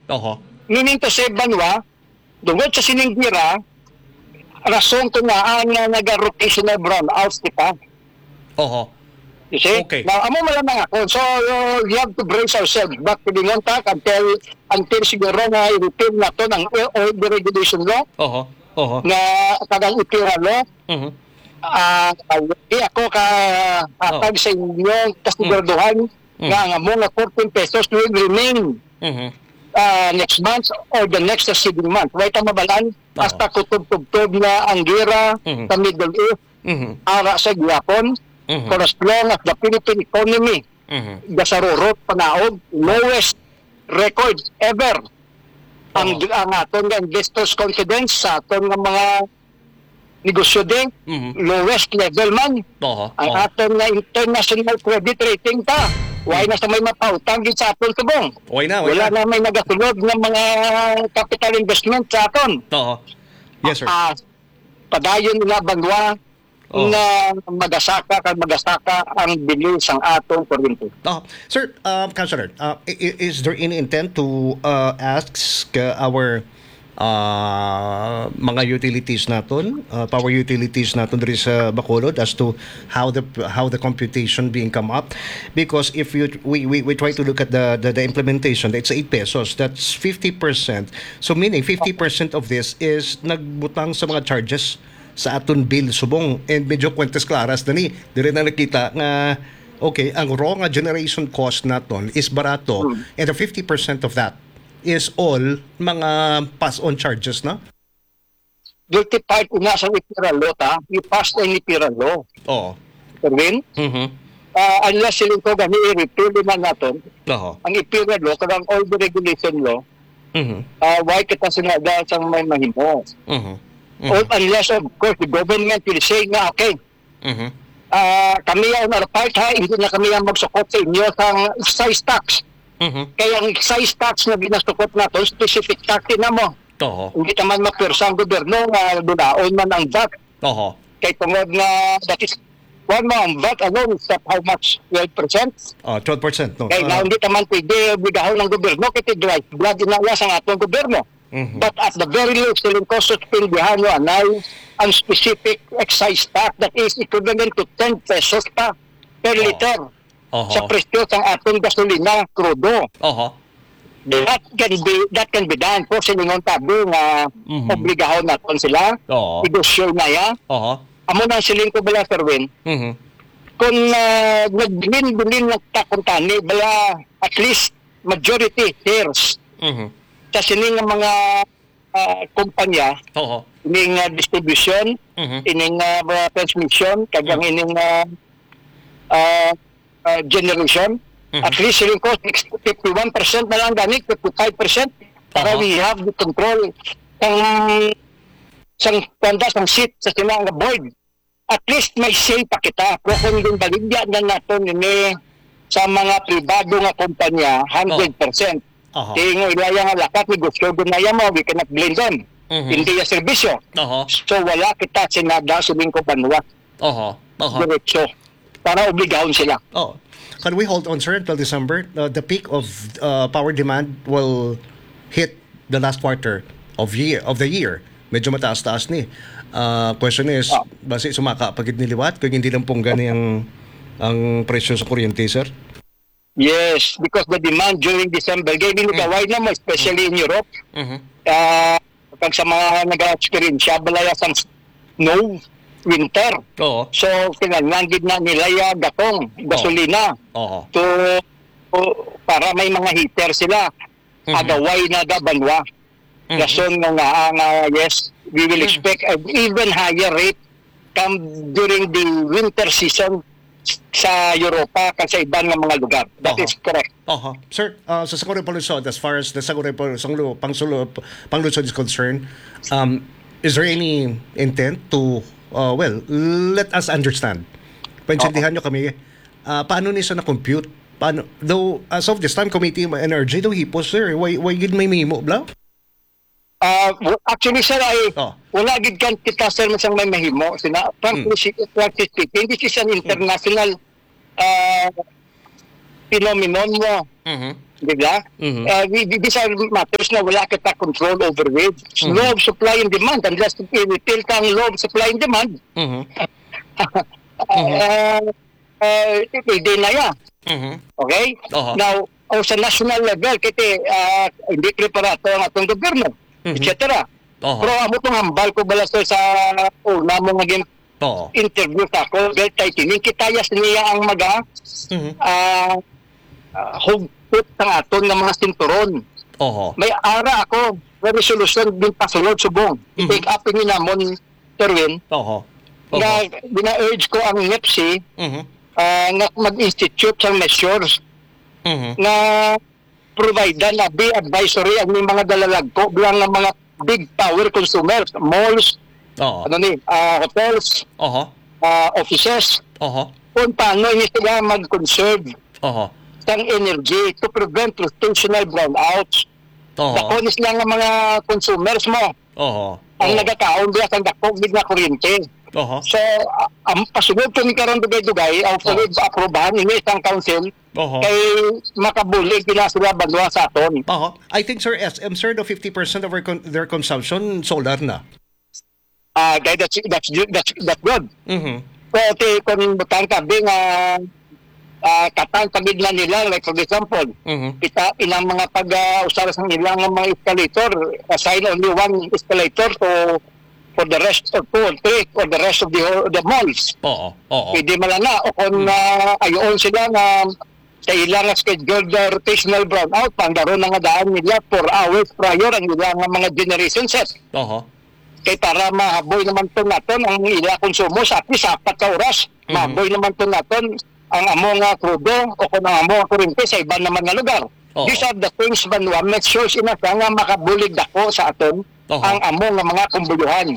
Oho. Meaning to say, Banwa, tungod sa sininggira, rason ko nga ang nag-rotational brownouts, di ba? Oho. You see? Okay. Now, amo malamang ako. So, we have to brace ourselves back to the contact until siguro na i-repeal na to ng oil deregulation law Oho. Oho. na kadang ipira law. Mhm. Di ako hatag sa inyong kasiguraduhan nga ang among 14 pesos will remain Mhm. next month or the next succeeding month. Right ang mabalaan, hasta kutub-tub na ang gira Mhm. sa Middle East, Mhm. ara sa Japon, Mhm. for as long as the Philippine economy Mhm. gasarurot panaog, lowest record ever. Ang aton nga investors confidence sa aton nga mga negosyo din, Mhm. lowest level man. Oho. Ang Oho. aton nga international credit rating ta. Why na sa may mapautang gid sa aton tubong. Okay na. Wala na may nagasulod ng mga capital investment sa aton. Oho. Yes, sir. Padayon nila Banwa na magasaka ang bilis ang atong kuryente. Sir, Councilor, is there any intent to ask our mga utilities naton, power utilities naton diri sa Bacolod as to how the computation being come up? Because if we try to look at the implementation, it's 8 pesos, that's 50%. So meaning 50% of this is nagbutang sa mga charges sa aton bill subong, and medyo kwentes klaras na ni dire na nakita nga okay, ang raw nga generation cost naton is barato, and the 50% of that is all mga pass-on charges na? Guilty part una sa ipiralo ta, i-pass na ipiralo. Oo. Erwin, unless siling ko gani i-repeal na natin, Oo. ang ipiralo, kadang all the regulation law, why kita sinada sa may mahimo? Or unless, of course, the government will say na, okay, kami ang part ha, hindi na kami ang magsukot sa inyo sa excise tax. Kaya ang excise tax na ginasukot natin, specific tax na mo. Oo. Hindi naman mapirsa ang gobyerno na dunaon man ang VAT. Oo. Kaya tungod na, that is, one mo ang VAT alone is how much? 12%? 12%, no? Kaya na hindi naman pwede bigahon ng gobyerno, kaya drive blood inawas ang atong gobyerno. But at the very least, siling ko suspindihan nyo anay ang specific excise tax that is equivalent to 10 pesos pa per liter sa presyo ng atong gasolina krudo. That can be done po siningon tabi nga obligahon natin sila, negosyo na ya. Amo na siling ko bala, Sir Win, kung nagbilin-bilin ng takuntani, bala at least majority shares sa sining mga kumpanya, ining distribution, ining transmission, kagang ining generation, at least siling ko 51% na lang gani, 55% para we have the control sang tanda sang seat sa sinang board. At least may say pa kita, pero kung yung baligya na natin ini sa mga pribado nga kumpanya 100%. Kaya nga ilaya nga lakat, negosyo doon na yan mo, we cannot blame them. Hindi yung serbisyo. So wala kita sinada siling ko Banwa. Diretso. Para obligahon sila. Can we hold on, sir, until December? The peak of power demand will hit the last quarter of the year. Medyo mataas-taas ni. Question is, basi sumaka pagid niliwat kung hindi lang pong gani ang presyo sa kuryente, sir? Yes, because the demand during December, giving kaway na mo, especially in Europe, pag sa mga nag-experience, balaya sa snow, winter. So, kinalangid na nilaya gatong, gasolina. Para may mga heater sila. Agaway na da Banwa. Rason nga yes, we will expect an even higher rate come during the winter season sa Europa kan sa ibang mga lugar. That is correct. Sir, sa Saguri Palusod, as far as the Saguri Panglusod is concerned, is there any intent to, let us understand. Paintindihan nyo kami, paano niya na-compute? Paano, though, as of this time, Committee on Energy, though hipos, sir, why gid may mimo, blah? Actually, sir, wala gid kan kita, sir, masang may mahimo. Frankly speaking, this is an international phenomenon mo. Di ba? These are matters na wala kita control over with. Law of supply and demand. Unless i-repeal ka ang law of supply and demand, hindi na yan. Okay? Now, sa national level, kiti, hindi preparato ang atong gobyerno, etc. Pero amo itong hambal ko bala sa una mo naging interview ka ko, dahil tining kitayas niya ang hugpot ng aton ng mga sinturon. May ara ako, may resolution din pasulod subong. I-take up ni namon, Terwin, na bina-urge ko ang NEPSI na mag-institute ng measures na provide na be advisory ang mga dalalagko bilang ng mga big power consumers, malls, hotels, offices, kung paano hindi sila mag-conserve ng energy to prevent rotational brownouts. Dakonis lang ang mga consumers mo. Ang nagakaon diya ang dakog big na kuryente. So, ang pasunod ko ni karon dugay-dugay, ang fully aprobahan ni isang council kay makabulig nila sila banwa sa aton. I think, sir, SM, sir, the 50% of their consumption, solar na. That's good. So, kung butang tabi nga katang pagidlan nila, like for example, inang mga pag-usara sa ilang mga escalator, assign only one escalator for the rest of 2 or 3 for the rest of the malls. Pwede malana. O kung ayoon sila na sa ilang scheduled rotational brownout, pandaro na nga daan nila 4 hours prior ang ilang mga generation set. Kaya para mahaboy naman ito natin ang ilang konsumo sa at least 4 ka oras. Mahaboy naman ito natin ang among krudo o kung ang among kuryente sa iba naman na lugar. These are the things banwa measures inasa nga makabulig dako sa aton ang among mga kumbuluhan.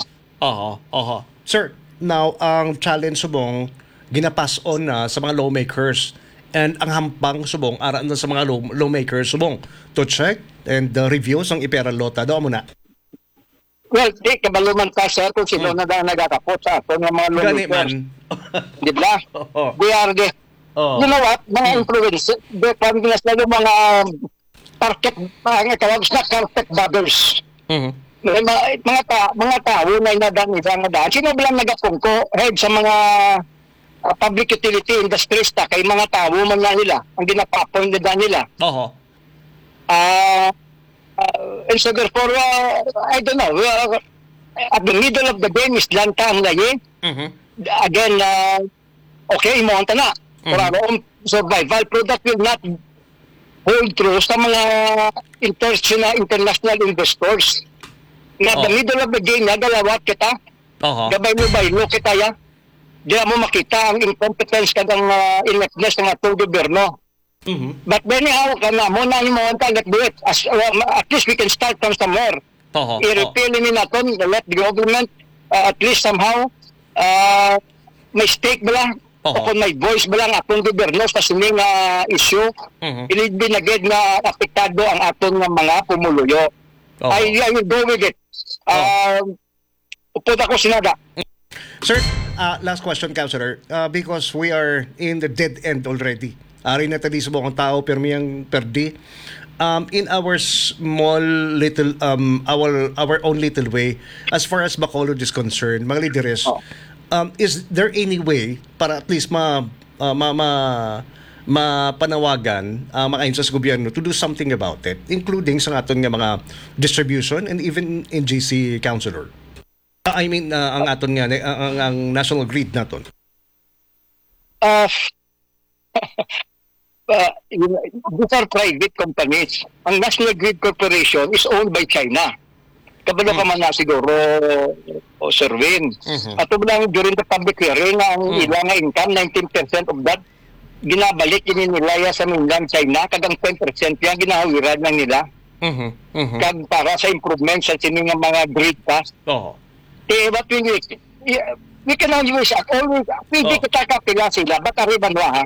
Sir, now ang challenge subong ginapass on na sa mga lawmakers and ang hampang subong ara na sa mga lawmakers subong to check and review sang ipera lota daw mo na. Well, di kabaluman ka sir kung sino na nagakapot sa aton ng mga lawmakers. Di ba? We are the you know what? Mga influence, the Pangilinas na yung mga carpet, mga tawag na carpet buggers. Mga tao na inadaan isang daan. Sino bilang nagapungko head sa mga public utility industries ta kay mga tao man na nila ang ginapapoint na nila. And so therefore, I don't know, at the middle of the game is lantang laye. Again, okay, mo ang tana. For our own survival, pero that will not hold true sa mga international investors. Na the middle of the game, nagalawat kita, gabay mo baylo kita ya, di mo makita ang incompetence kadang ineptness ng atong gobyerno. But anyhow, mo na mo ang tagat do it. At least we can start from somewhere. I-repeal ni natin, let the government at least somehow may stake ba lang, o kung may voice ba lang atong gobyerno sa sining issue, binagid na apektado ang atong mga pumuluyo. I will go with it. Upod ako sinada. Sir, last question, Councilor, because we are in the dead end already. Ari na tadi sa buong tao, permiyang perdi. In our small little, our own little way, as far as Bacolod is concerned, mga lideres, is there any way para at least mapanawagan makain sa gobyerno to do something about it, including sa aton nga mga distribution and even in GC Councilor? I mean, ang aton nga, ang national grid naton. These are private companies. Ang National Grid Corporation is owned by China. Kabalo ka man na siguro o Serwin. At lang during the public hearing ang ilang income, 19% of that ginabalik nila sa mainland China, kagang 10% yan ginahawiran lang nila. Kag para sa improvement sa sining mga grid cost. What we can always always pwede kita kapila sila but aribanwa ha.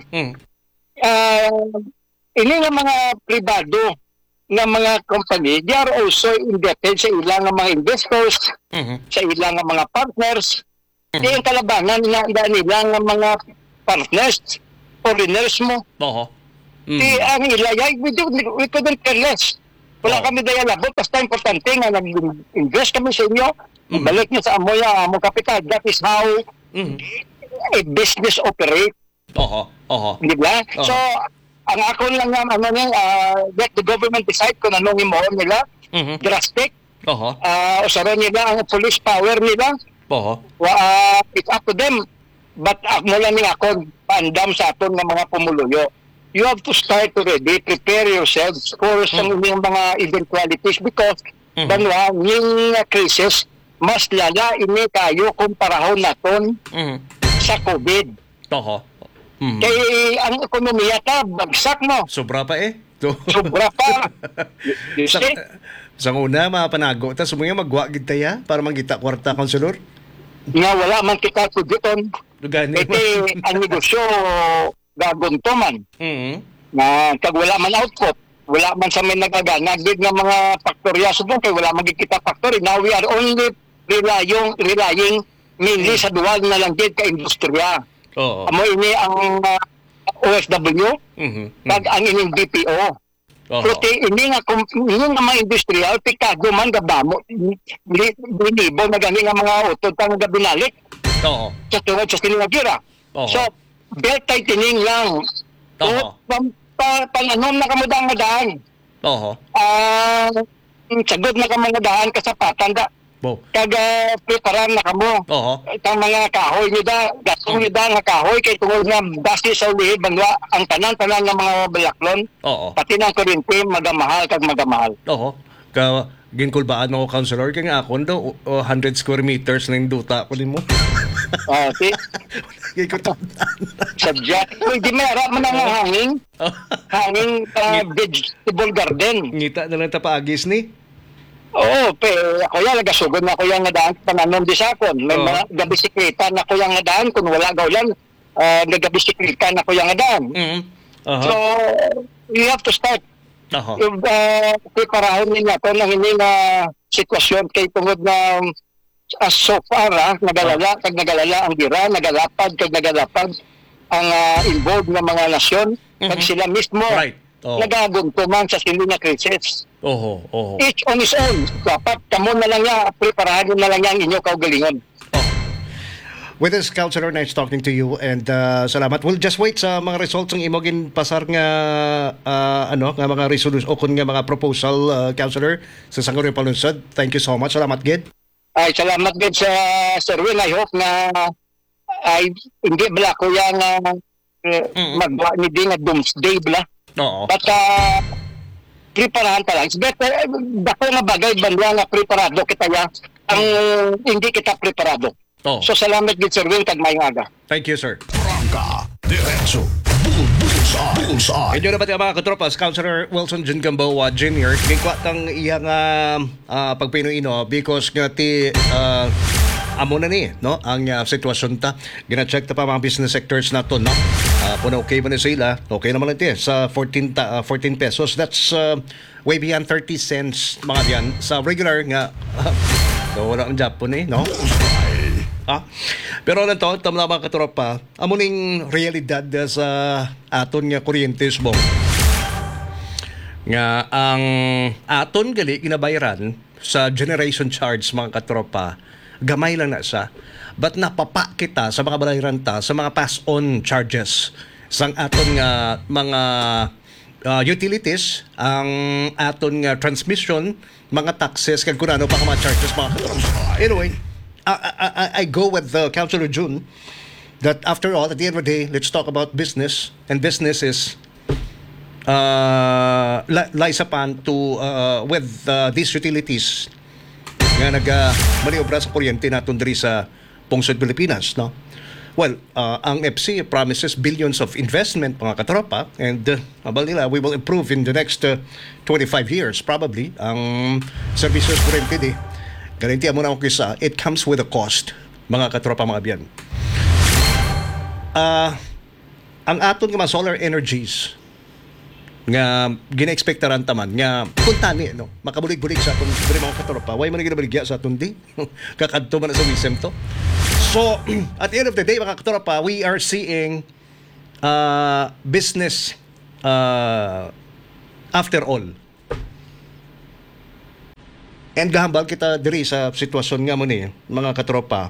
Ini nga mga pribado nga mga company, they are also indebted sa ilang mga investors, sa ilang mga partners. Yung kalabanan nila nga mga partners, foreigners mo. Ang ilayay, we couldn't care less. Wala kami daya labot, basta importante nga nag-invest kami sa inyo, balik nyo sa amoya, among kapital. That is how a business operate. Di ba? So, ang ako lang nga, let the government decide kung anong imoon nila, drastic, usaron nila ang police power nila, it's up to them. But mo lang nga ako, paandam sa aton ng mga pumuluyo. You have to start already, prepare yourselves for some mga eventualities because banwa, yung crisis, mas lala ini kayo kumparahon naton sa COVID. Kaya ang ekonomiya ta, bagsak mo. Sobra pa eh. Sobra pa. You sa, see? sa una, mga panago, tapos sumuya magwa gid taya para mangita kwarta, Councilor. Nga wala man kita kuditon. Gani. Iti ang negosyo gagonto man. Na kag wala man output, wala man sa may nagagana, gid nga mga faktorya subong kay wala magkita factory. Now we are only relying mainly sa dual na lang gid ka industriya. Amo ini ang OFW, kag ang ining BPO. Pero ini nga mga industrial, pikado man gabamo, binibo na gani nga mga utod tang gabinalik. Sa tungod sa sinagira. So, belt tightening lang. Pang-anom na kamudang madaan. Sagod na kamang madaan kasapatan da. Kaga preparan na kamo. Itang mga kahoy nyo da, gasong nyo da nga kahoy kay tungod nga basi sa ulihid bangwa ang tanan-tanan ng mga balaklon. Pati ng kuryente magamahal kag magamahal. Ginkulbaan mo, Councilor, kaya nga ako daw, 100 square meters na yung duta ko din mo. See? Subject. Di mera man ang hanging. Hanging vegetable garden. Ngita na lang tapaagis ni. Oo, ako yan, nagasugod na ako yung nadaan pananom di sakon. May mga gabisikleta na ako yung nadaan, kung wala gawlan, nagabisikleta na ako yung nadaan. So, you have to start. Preparahin ninyo ito ng hindi na sitwasyon kay tungod na so far, nagalala ang gira, nagalapad ang involved na mga nasyon, pag sila mismo nagaguntuman sa sili na krisis. Each on his own. Dapat kamo na lang niya, preparahan na lang niya ang inyo kaugalingon. With this, Councilor, nice talking to you and salamat. We'll just wait sa mga results ng imogin pasar nga nga mga resolution o kun nga mga proposal, Councilor, sa Sangguniang Palunsod. Thank you so much. Salamat, Gid. Ay, salamat Gid sa Sir Will. I hope na hindi bala ko yung magwa ni din na doomsday bala. But preparahan ta lang. It's better, dako nga bagay bandwa nga preparado kita ya. Ang hindi kita preparado. So salamat gid Sir Will kag maayong aga. Thank you, sir. Prangka, diretso, bullseye. Inyo na ba mga katropas, Councilor Wilson Jun Gamboa Jr. Gingkwat ang iyang pagpinuino because nga ti amo na ni, no? Ang sitwasyon ta. Gina-check ta pa mga business sectors nato, no? Kung okay man sila, okay naman lang ti sa 14 pesos. That's way beyond 30 cents mga diyan sa regular nga wala ang Japon no? Pero lang to, tama mga katropa, amo ning realidad sa aton nga kuryentes mo. Nga ang aton gali ginabayaran sa generation charge mga katropa, gamay lang na sa. But napapa kita sa mga bayaran ta sa mga pass-on charges sang aton nga mga utilities, ang aton nga transmission, mga taxes, kag kunano pa ka mga charges mga katropa. Anyway, I go with Councilor June that after all, at the end of the day, let's talk about business. And business is lies upon to with these utilities nga maniobra sa kuryente natin diri sa pungsod Pilipinas, no? Well, ang FC promises billions of investment mga katropa and nila, we will improve in the next 25 years probably ang services kuryente Garantiya mo na ako kisa, it comes with a cost, mga katropa mga biyan. Ang aton nga mga solar energies nga gina-expectaran taman nga kuntani no makabulig-bulig sa aton diri mga katropa way man ginabaligya sa aton di kakadto man sa wisem to. So at the end of the day mga katropa, we are seeing business after all. And gahambal kita diri sa sitwasyon nga mo ni mga katropa.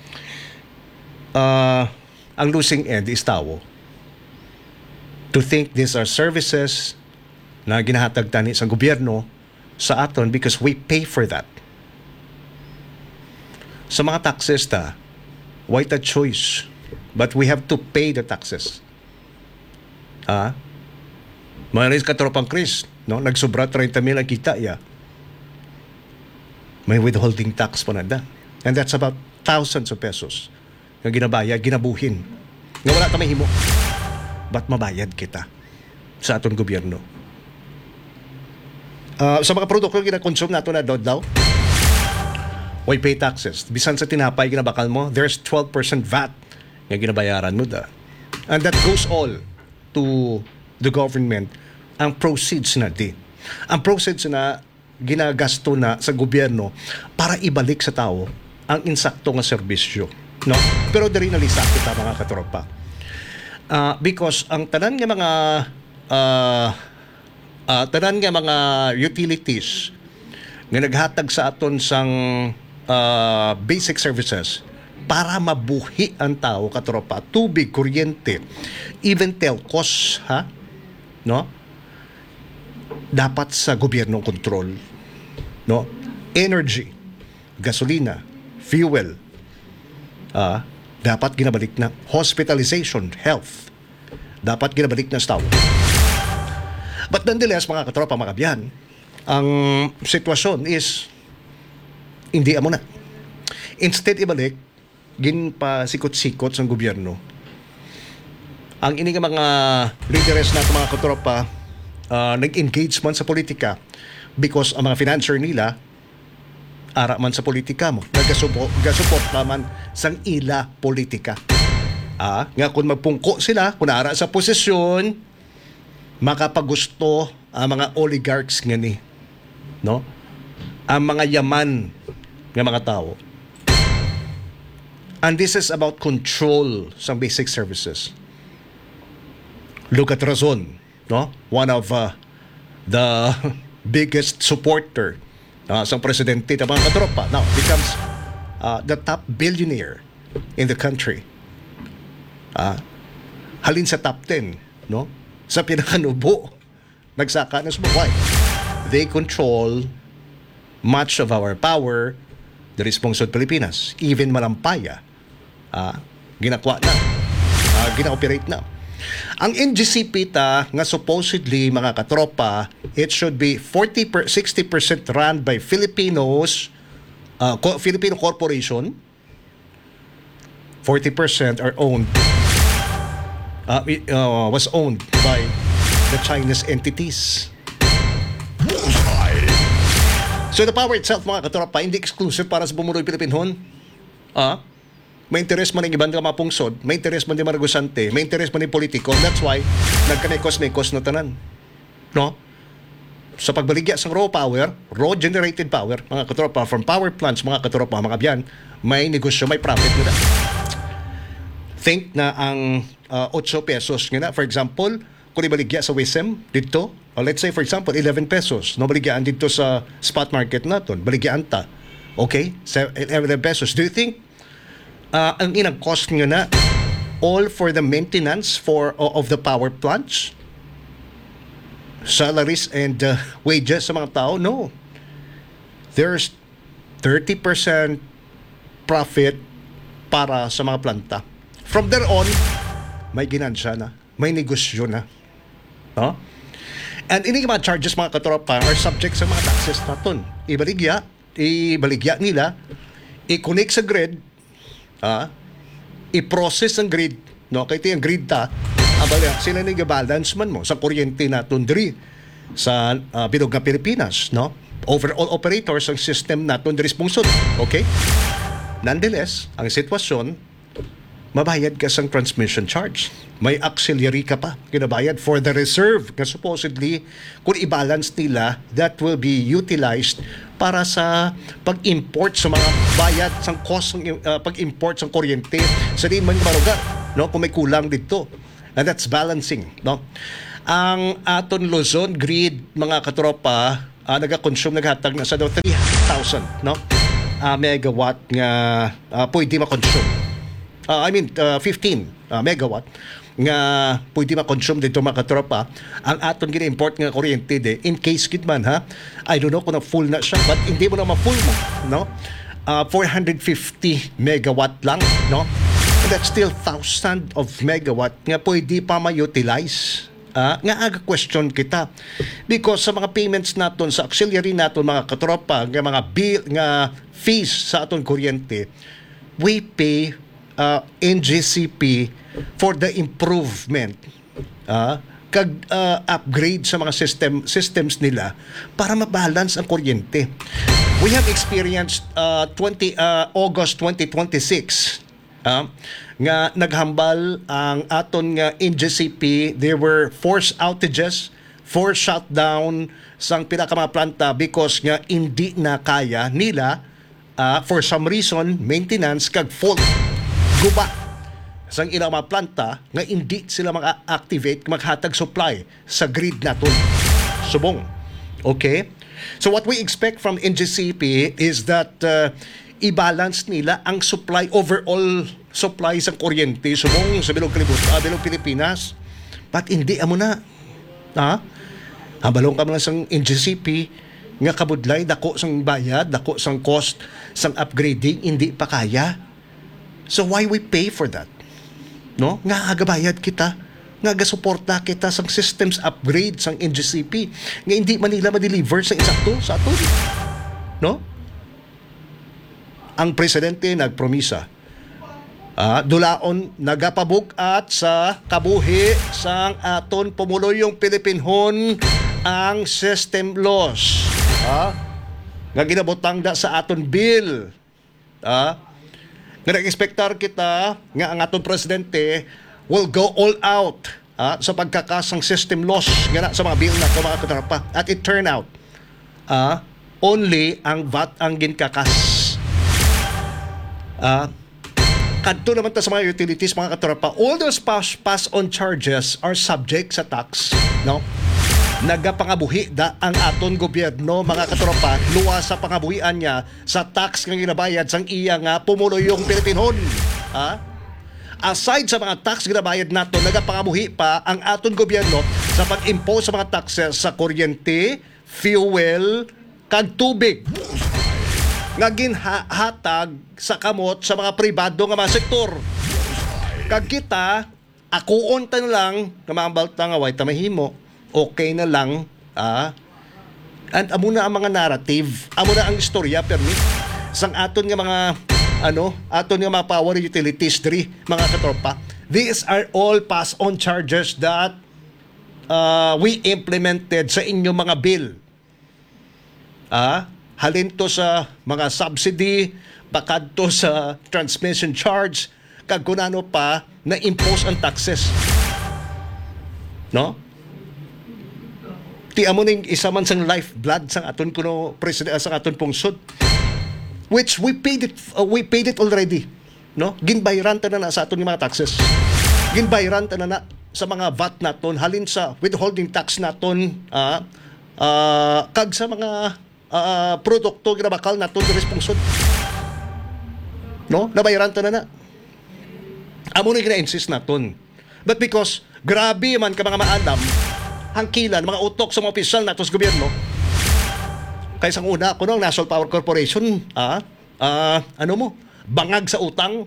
Ang losing end is tao. To think these are services na ginahatag tani sa gobyerno sa aton because we pay for that. Sa mga taxes ta, why a choice? But we have to pay the taxes. Manis katropang Chris, no? Nagsobra 30 mil ang kita ya. May withholding tax pa na da. And that's about thousands of pesos nga ginabayad, ginabuhin. Nga wala ta mahimo. But mabayad kita sa aton gobyerno. Sa mga produkto nga gina-consume nato na daw, why pay taxes? Bisan sa tinapay ginabakal mo, there's 12% VAT nga ginabayaran mo da. And that goes all to the government. Ang proceeds na di. Ang proceeds na ginagasto na sa gobyerno para ibalik sa tao ang insakto nga serbisyo. No? Pero diri na lisa kita mga katropa. Because ang tanan nga mga utilities nga naghatag sa aton sang basic services para mabuhi ang tao katropa, tubig, kuryente, even telcos, no? Dapat sa gobyernong kontrol, no? Energy, gasolina, fuel, dapat ginabalik na. Hospitalization, health, dapat ginabalik na sa tao. But nonetheless, mga katropa, mga kabyan, ang sitwasyon is hindi amo na. Instead ibalik ginpasikot-sikot sa gobyerno. Ang ini nga mga leaders na mga katropa nag-engage man sa politika because ang mga financier nila ara man sa politika mo. Nagasupport naman sang ila politika. Nga kung magpungko sila, kung ara sa posisyon, makapagusto ang mga oligarchs nga ni. No? Ang mga yaman nga mga tao. And this is about control sa basic services. Look at Razon, no? One of the biggest supporter sa presidente ng mga katropa now becomes the top billionaire in the country. Halin sa top 10, no? Sa pinakanubo, nagsaka na sa why? They control much of our power, the response of Pilipinas, even Malampaya. Ginakwa na, gina-operate na. Ang NGCP ta nga supposedly mga katropa, it should be 60% run by Filipinos, Filipino corporation, 40% are owned, was owned by the Chinese entities. So the power itself mga katropa, hindi exclusive para sa bumuroy Pilipinhon. May interes man ng ibang mga pungsod, may interes man ng mga negosante, may interes man ng politiko. That's why nagkanekos-nekos na tanan. No? Sa pagbaligya sa raw power, raw generated power, mga katropa, from power plants, mga katropa, mga kabyan, may negosyo, may profit nila. Think na ang 8 pesos nga na, for example, kung ibaligya sa WSM dito, let's say for example 11 pesos, no, baligyaan dito sa spot market naton, baligyaan ta. Okay? 11 pesos. Do you think ang inang cost nga na all for the maintenance of the power plants, salaries and wages sa mga tao? No. There's 30% profit para sa mga planta. From there on, may ginansya na, may negosyo na. No? And ini mga charges mga katropa are subject sa mga taxes naton. Ibaligya nila, i-connect sa grid, i-process ang grid, no? Kaya ito yung grid ta, sila nag-balance man mo sa kuryente naton diri sa bilog nga Pilipinas, no? Overall operators ang system naton diri spungsod. Okay? Nonetheless, ang sitwasyon, mabayad ka sang transmission charge. May auxiliary ka pa kinabayad for the reserve nga supposedly kung i-balance nila, that will be utilized para sa pag-import sa mga bayad sang cost ng pag-import sang kuryente sa di man mga lugar, no, kung may kulang dito. And that's balancing, no. ang aton Luzon grid mga katropa naga-consume naghatag na sa daw 3,000 no megawatt nga pwede ma-consume. I mean 15 megawatt nga pwede ma-consume dito mga katropa ang aton gina-import nga kuryente de in case gid man ha. I don't know kung na full na siya but hindi mo na ma-full mo no. 450 megawatt lang no. That's still 1,000 of megawatt nga pwede pa ma-utilize. Nga aga-question kita because sa mga payments naton sa auxiliary naton mga katropa nga mga bill nga fees sa aton kuryente we pay NGCP for the improvement kag upgrade sa mga systems nila para mabalance ang kuryente. We have experienced August 2026 nga naghambal ang aton nga NGCP. There were forced outages, forced shutdown sang pinaka mga planta because nga hindi na kaya nila for some reason maintenance kag fault guba sang ilang mga planta nga hindi sila mag-activate maghatag supply sa grid naton subong. Okay, so what we expect from NGCP is that i-balance nila ang supply, overall supply sa kuryente subong sa bilog Pilipinas. But hindi amo na. Habalong ka man sang NGCP nga kabudlay dako sang bayad, dako sang cost sang upgrading hindi pa kaya. So why we pay for that? No? Nga agabayad kita, nga gasuporta kita sang systems upgrade sang NGCP nga hindi man nila ma-deliver sang insakto sa aton. No? Ang presidente nagpromisa dulaon nagapabug-at sa kabuhi sang aton pumuluyong Pilipinhon ang system loss nga ginabutang da sa aton bill nga nag-expectar kita nga ang aton presidente will go all out sa pagkakasang system loss nga sa mga bill na mga katropa. At it turned out only ang VAT ang ginkakas. Kadto naman ta sa mga utilities mga katropa, all those pass-on charges are subject sa tax, no? Nagapangabuhi da ang aton gobyerno mga katropa luwas sa pangabuhian niya sa tax nga ginabayad sang iya nga pumuluyong Pilipinhon. Aside sa mga tax ginabayad nato, nagapangabuhi pa ang aton gobyerno sa pag-impose sa mga taxes sa kuryente, fuel, kag tubig nga ginhatag sa kamot sa mga pribado nga mga sektor. Kag kita, akuon ta na lang nga maambalta nga way ta mahimo, okay na lang. And amo na ang mga narrative, amo na ang istorya permit sang aton nga mga aton nga mga power utilities diri mga katropa. These are all pass-on charges that we implemented sa inyong mga bill. Halin to sa mga subsidy, bakad to sa transmission charge, kag kunano pa na impose ang taxes. No? Ti amo ning isa man sang lifeblood sang aton kuno president sang aton pungsod, which we paid it already. No? Ginbayran ta na sa aton mga taxes. Ginbayran ta na sa mga VAT naton, halin sa withholding tax naton, kag sa mga produkto ginabakal naton di responsod. No? Nabayaran ta na. Amo na gina-insist naton. But because grabe man ka mga maadam, hangkilan, mga utok sa mga opisyal nato sa gobyerno, kaya sang una ko National Power Corporation, bangag sa utang,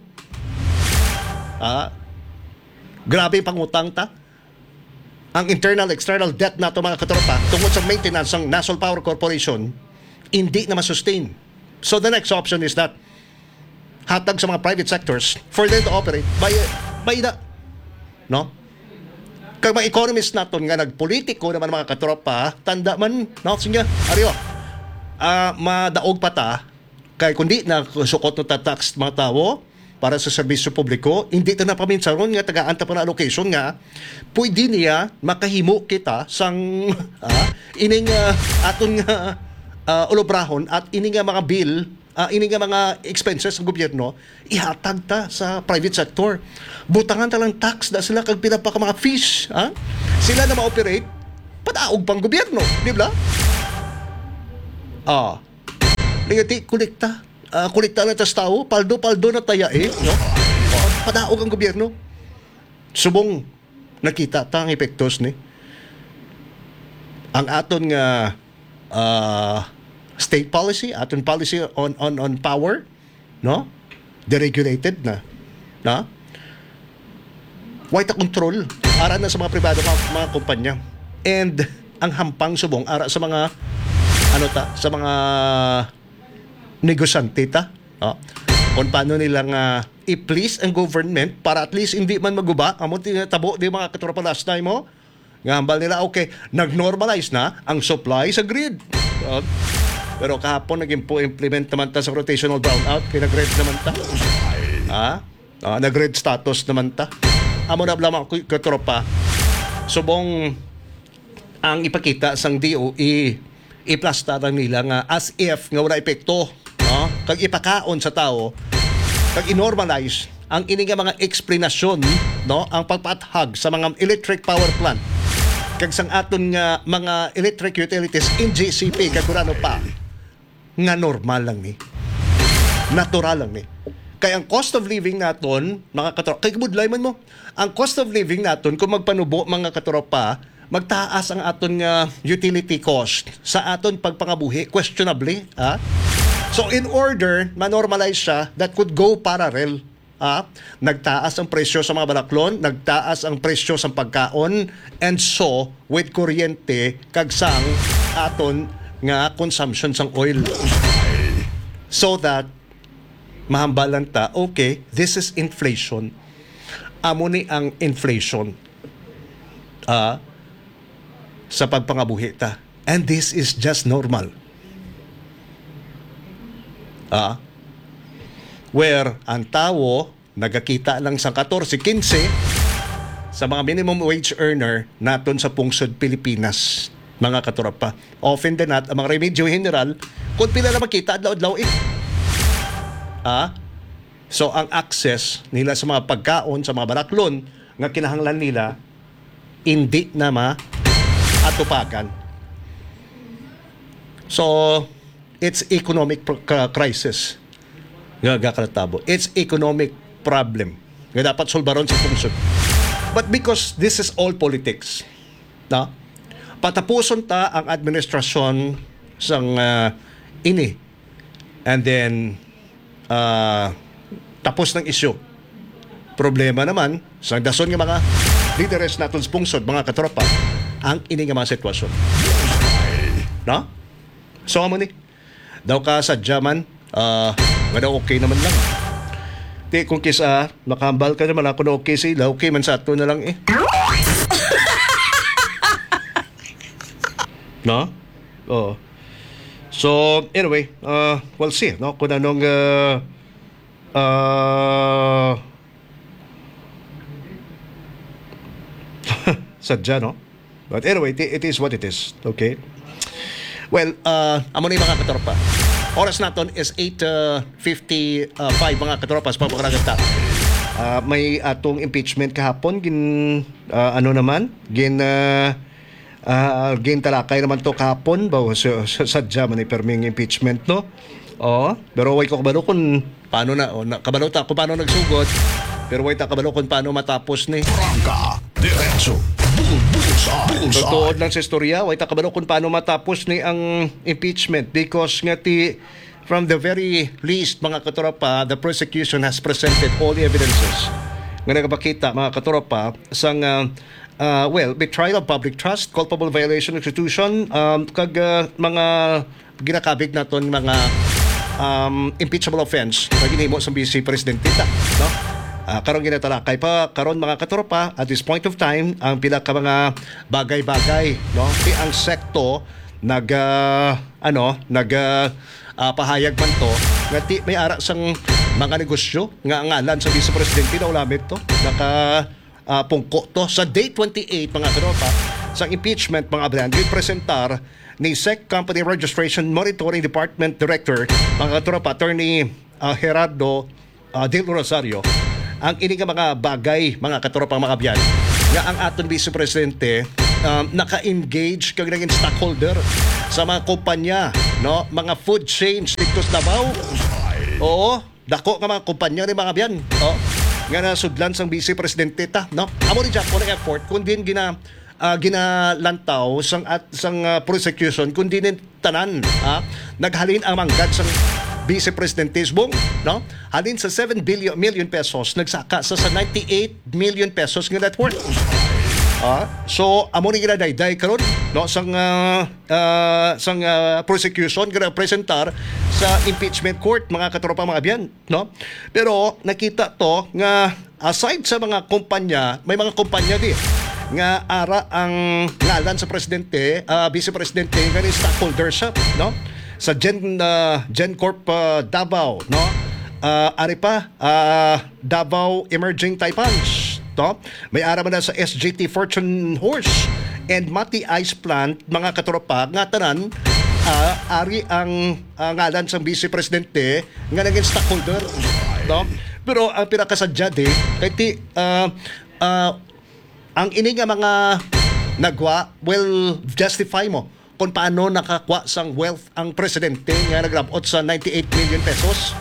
grabe pangutang ta. Ang internal, external debt nato mga katropa, tungkol sa maintenance ng National Power Corporation, hindi na ma-sustain. So the next option is that hatag sa mga private sectors for them to operate by the, no? Kag mga economists naton nga nagpolitiko naman mga katropa, tanda man, no? Sige, ariyo, madaog pa ta, kay kundi na sukot no tax mga tao para sa serbisyo publiko, hindi ito na paminsaron nga tagaan ta pa na allocation nga, pwede niya makahimo kita sang ining aton nga ulobrahon at ining nga mga bill ini nga mga expenses ng gobyerno ihatag ta sa private sector. Butangan ta lang tax da sila kag pila pa ka mga fees, ha? Sila na ma-operate padaog pang gobyerno, di ba? Ligati kolekta. Kolekta na tas tao, paldo na taya no? Padaog ang gobyerno. Subong nakita ta ang epektos ni ang aton nga state policy, aton policy on power, no? Deregulated na. Why ta control ara na sa mga pribado mga kumpanya. And ang hampang subong ara sa mga sa mga negosyante ta. Kung paano nilang i-please ang government para at least hindi man maguba amo tabo di mga katropa last time mo. Nga hambal nila, okay, nag-normalize na ang supply sa grid. Pero kahapon nag-implement naman ta sa rotational brownout, kaya nag-red naman ta. Nag-red status naman ta. Amo na lamang katropa. Subong ang ipakita sang DOE, i-plastaran nila nga as if nga wala epekto. Kag ipakaon sa tao, kag i-normalize ang ini nga mga eksplanasyon, no, ang pagpathag sa mga electric power plant kag sang aton nga mga electric utilities in GCP kag kurano pa nga normal lang ni, natural lang ni. Kaya ang cost of living naton mga katropa, kay budlay man mo, ang cost of living naton kung magpanubo mga katropa, magtaas ang aton nga utility cost sa aton pagpangabuhi questionably, So in order ma-normalize siya, that could go parallel. Nagtaas ang presyo sa mga balaklon, nagtaas ang presyo sa pagkaon, and so with kuryente kagsang aton nga consumption sang oil. So that mahambalan ta, okay, this is inflation. Amo ni ang inflation sa pagpangabuhi ta. And this is just normal. Where ang tao nagakita lang sa 14-15 sa mga minimum wage earner naton sa pungsod Pilipinas, mga katropa. Often din ang mga remedyo general kung pila na makita adlaw-adlaw So ang access nila sa mga pagkaon sa mga baraklon nga kinahanglan nila hindi na maatupagan. So it's economic crisis nga gakalatabo. It's economic problem nga dapat solbaron sa pungsod. But because this is all politics, patapuson ta ang administrasyon sang ini, and then tapos ng isyu. Problema naman sa dason nga mga leaders naton sa pungsod, mga katropa, ang ini nga mga sitwasyon. So amo ni daw ka sadya man, wala okay naman lang. Di kung kisa nakambal ka naman ako na okay sila, okay man sa ato na lang No? Oh. So anyway, we'll see, no, kung anong sadya, no? But anyway, it is what it is. Okay? Well, amo ni mga katropa. Oras naton is 8:55 mga katropa sa pagkakagata. May atong impeachment kahapon gin talakay naman to kahapon ba sadya man ni perming impeachment, no? Pero way ko kabalo kung paano kabalo ta kung paano nagsugod, pero way ta kabalo kung paano matapos ni. Prangka, diretso, Tutuod lang sa istorya, way ta kabalo kung paano matapos ni ang impeachment, because nga from the very least mga katropa, the prosecution has presented all the evidences nga nagapakita mga katropa sang betrayal of public trust, culpable violation of constitution, kag mga ginakabig naton mga impeachable offense na ginhimo sa vice presidente ta, no? Karon ginatalakay pa karon mga katropa at this point of time ang pila ka mga bagay-bagay, no? Ang sekto pahayag man to nga may ara sang mga negosyo nga ngalan sa vice presidente na ulamit to pungko to sa day 28 mga katropa sa impeachment mga ablan presentar ni SEC Company Registration Monitoring Department Director, mga katropa, Attorney Gerardo Del Rosario, ang ini nga mga bagay, mga katropa, mga biyan, nga ang aton Vice Presidente naka-engage kag naging stockholder sa mga kumpanya, no, mga food chains dito sa Davao. Oo, dako nga mga kumpanya ni mga biyan, nga nasudlan sang Vice Presidente ta, no. Amo ni Jack na effort kundi ginalantaw sang prosecution kundi nin tanan, naghalin ang manggad sang Vice Presidente Bong, no? Halin sa 7 million pesos, nagsaka sa 98 million pesos nga net worth. So amo ni ginadayday karon, no, sang prosecution gina presentar sa impeachment court, mga katropa, mga biyan, no. Pero nakita to nga aside sa mga kumpanya, may mga kumpanya di nga ara ang ngalan sa presidente, vice presidente nga ni stockholders, no, sa GenCorp Davao, no, ari pa Davao Emerging Taipans, no, may ara man na sa SJT Fortune Horse and Mati Ice Plant, mga katropa, nga tanan ari ang ngalan sa vice presidente nga naging stockholder, no. Pero ang pinakasadya di kay ti ang ini nga mga nagwa will justify mo kung paano nakakwa sang wealth ang presidente nga nagrabot sa 98 million pesos.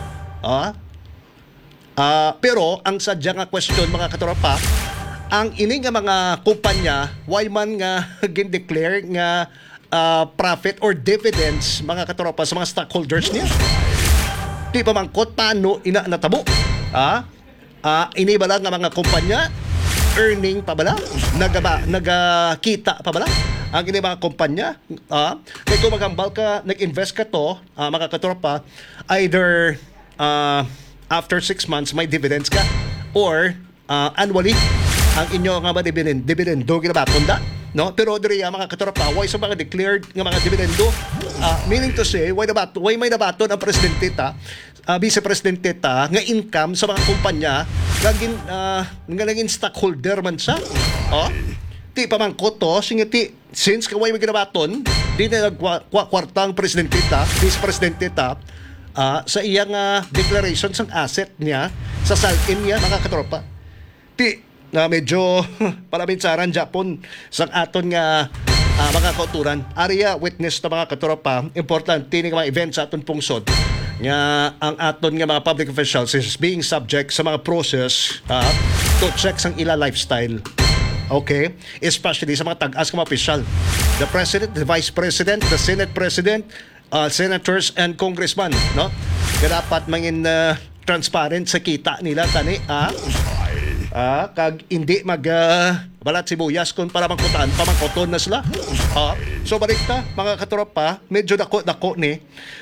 Pero ang sadya nga question, mga katropa, ang ini nga mga kumpanya why man nga gin-declare nga profit or dividends, mga katropa, sa mga stockholders niya. Di pa mangkot paano ina natabo. Ini bala nga mga kumpanya earning pa bala? Nagakita pa bala? Ang ini mga kumpanya, kaya kung magambal ka, nag-invest ka to, mga katropa, either after 6 months may dividends ka, or annually, ang inyo nga ba dividendo ginabaton da, no? Pero diri mga katropa, why sa mga declared nga mga dividendo, meaning to say, why may nabaton ang presidente ta, vice presidente ta, nga income sa mga kumpanya nga naging stockholder man sa, ti pamangkot to, since kaway may ginabaton, di na nagkwartang presidente ta, vice presidente ta, sa iyang declaration sang asset niya, sa salin niya, mga katropa. Ti medyo palabinsaran Japon sang aton nga mga kauturan. Area witness na mga katropa, importante ni mga events sa aton pungsod nga ang aton nga mga public officials is being subject sa mga process to check sang ila lifestyle. Okay? Especially sa mga tag-as nga mga opisyal. The President, the Vice President, the Senate President, Senators and Congressman, no? Kaya dapat mangin transparent sa kita nila tani, kag hindi balat sibuyas kung para pamangkoton na sila. So balik ta, mga katropa, medyo dako ni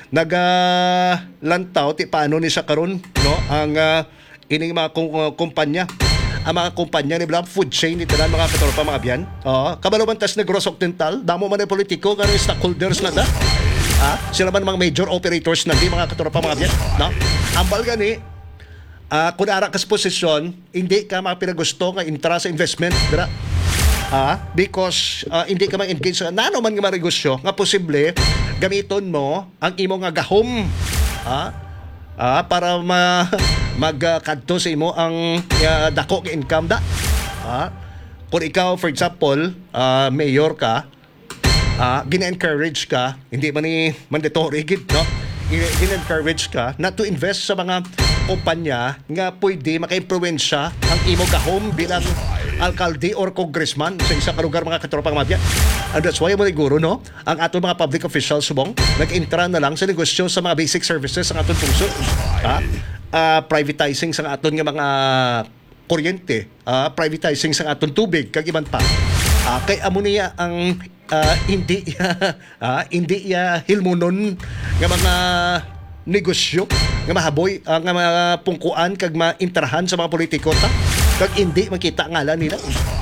nagalantaw ti paano ni sa karon, no, ang ining mga kumpanya. Ang mga kumpanya ni Blam food chain ni tanan, mga katropa, mga biyan. Kabalo man tas Negros Occidental, damo man ay politiko karon stockholders na da. Sila man mga major operators na di, mga katropa, mga biyan, no? Ambal gani, kung ara ka sa posisyon, hindi ka mapinagusto nga intra sa investment, dira. Because hindi ka ma-engage sa nano man nga negosyo nga posible gamiton mo ang imo nga gahom, para magkadto sa imo ang dako nga income da. Kung ikaw, for example, mayor ka, gina-encourage ka, hindi man ni mandatory gid, no? Gina-encourage ka na to invest sa mga kumpanya nga pwede maka-impluwensya ang imo gahom bilang alkalde or congressman sa isa ka lugar, mga katropa, mga biyan. And that's why mo siguro, no, ang aton mga public officials subong nag-intra na lang sa negosyo sa mga basic services ang aton pungsod. Privatizing sa aton nga mga kuryente, privatizing sa aton tubig, kag iban pa. Kay amo niya ang hindi hilmunon nga mga negosyo nga mahaboy nga mga pungkuan kag maintrahan sa mga politiko ta kag hindi makita ngalan nila.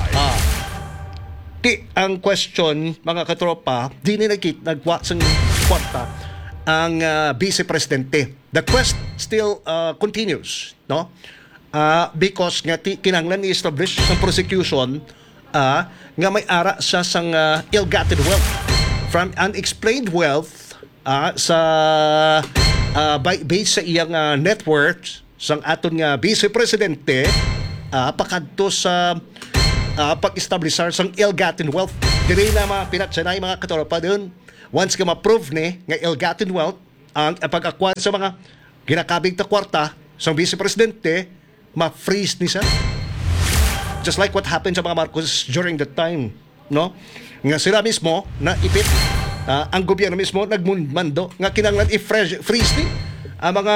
Ang question, mga katropa, di na nagwa sang kwarta ang vice presidente. The quest still continues, no? Because nga kinahanglan i-establish ng prosecution nga may ara siya sang ill-gotten wealth from unexplained wealth sa based sa iyang net worth sang aton nga vice presidente pakadto sa pag-establishar sang ill-gotten wealth. Dili na mga pinatsanay mga katropa doon. Once ka ma-prove ni nga ill-gotten wealth ang pag-acquire sa mga ginakabig ta kwarta sang vice presidente, ma-freeze ni siya. Just like what happened sa mga Marcos during that time, no? Nga sila mismo na ipit ang gobyerno mismo nagmando nga kinahanglan i-freeze ni ang mga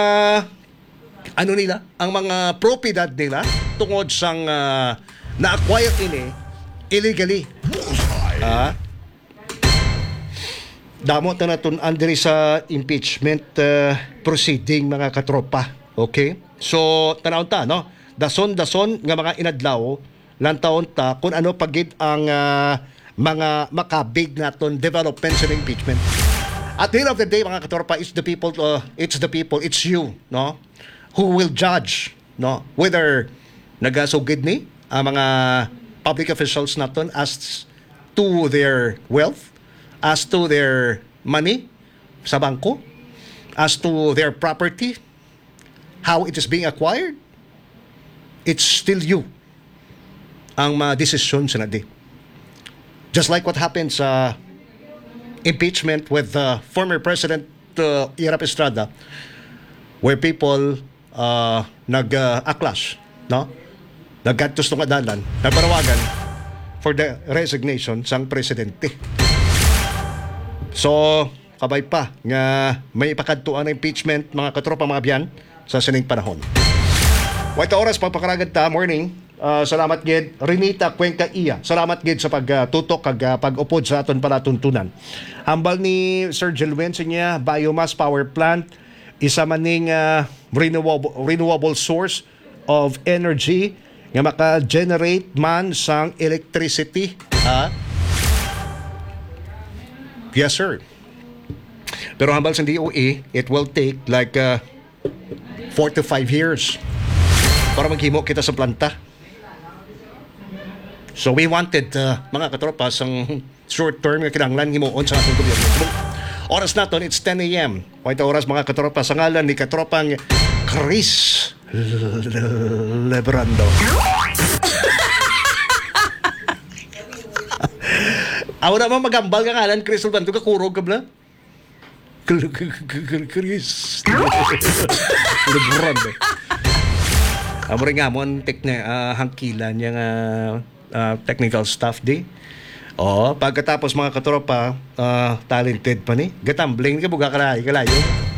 ang mga propiedad nila tungod sang na-acquire ini illegally. Damo na natin under sa impeachment proceeding mga katropa. Okay? So, tanawon ta, no? Dason nga mga inadlaw lantaon ta kung ano pagid ang mga makabig naton developments in impeachment. At the end of the day, mga katropa, it's the people, it's you, no? Who will judge, no? Whether nagasugid ni ang mga public officials naton as to their wealth, as to their money sa bangko, as to their property, how it is being acquired. It's still you ang ma-desisyon sa nadi. Just like what happened sa impeachment with former President Irap Estrada, where people nag-aklas, no? Naggadtos ng adalan, nagparawagan for the resignation sang presidente. So, kabay pa nga may ipakadtuan na impeachment mga katropa mga biyan sa sining panahon. White oras pagpakaragad ta morning. Salamat gid Renita Cuenca Iya. Salamat gid sa pagtutok kag pag-upod sa aton palatuntunan. Hambal ni Sir Jelwin sa niya biomass power plant isa maning renewable source of energy nga maka-generate man sang electricity. Yes, sir. Pero hambal sa DOE, it will take like 4 to 5 years para maghimo kita sa planta. So we wanted, mga katropa, sang short term nga kinahanglan himuon sa ating gobyerno. Oras naton, it's 10 a.m. White oras, mga katropa, sa ngalan ni katropang Chris Lebrando. Ako naman magambal ka ngalan, Chris Lebrando, kakurog ka bla? Chris Lebrando. Amo rin nga mo ang hangkilan niyang technical staff di. Pagkatapos mga katropa, talented pa ni. Gatambling ka, buga kalayo.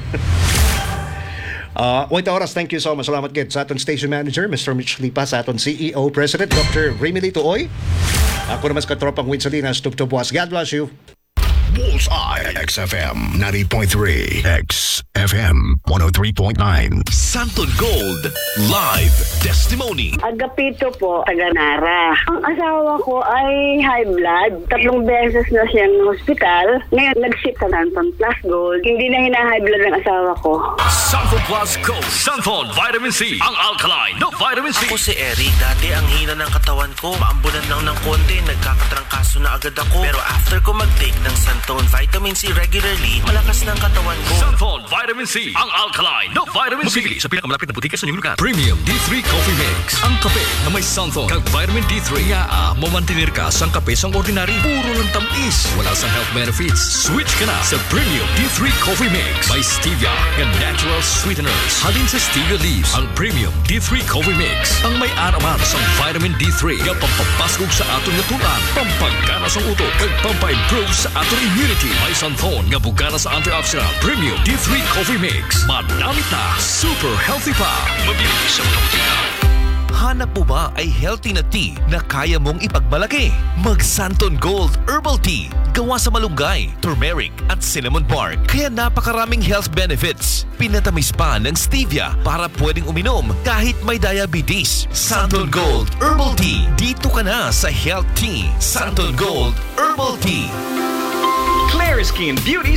Wait oras, thank you so much. Salamat gid sa aton station manager, Mr. Mitch Lipa, sa aton CEO, President, Dr. Remily Tuoy. Ako naman sa katropang Win Salinas, Tubtubuas. God bless you. Bullseye XFM 90.3 XFM 103.9 Santon Gold Live Testimony. Agapito po, taga-Nara. Ang asawa ko ay high blood. 3 beses na siyang hospital. Ngayon, nag-ship sa Santon Plus Gold. Hindi na hina-high blood ng asawa ko. Santon Plus Gold. Santon Vitamin C. Ang alkaline na vitamin C. Ako si Eric. Dati ang hina ng katawan ko. Maambunan lang ng konti. Nagkakatrangkaso na agad ako. Pero after ko mag-take ng Santon Vitamin C regularly, malakas ng katawan ko. Santon Vitamin C. Ang alkaline na vitamin C. Mabili sa pinakamalapit na butika sa inyong lugar. Premium D3 Coffee Mix. Ang kape na may Santon kag vitamin D3 nga mamantinir ka sang kape sang ordinary. Puro lang tamis. Wala sang health benefits. Switch ka na sa Premium D3 Coffee Mix. May stevia and natural sweeteners. Halin sa stevia leaves. Ang Premium D3 Coffee Mix. Ang may araman sang vitamin D3 nga pampapasgog sa aton nga tulan. Pampagana sang utok kag pampa-improve sa aton immunity. May Santon nga bugana sa antioxidant. Premium D3 Coffee Mix. Manamit na. Super healthy pa. Mabili sa mga butika. Hanap mo ba ay healthy na tea na kaya mong ipagmalaki? Mag Santon Gold Herbal Tea. Gawa sa malunggay, turmeric at cinnamon bark. Kaya napakaraming health benefits. Pinatamis pa ng stevia para pwedeng uminom kahit may diabetes. Santon Gold Herbal Tea. Dito ka na sa Health Tea. Santon Gold Herbal Tea. Claire Skin Beauty